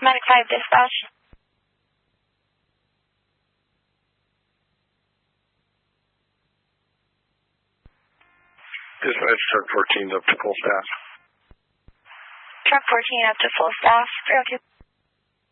Medic 5 dispatch. Dispatch, truck 14 up to full staff. Truck 14 up to full staff. 302.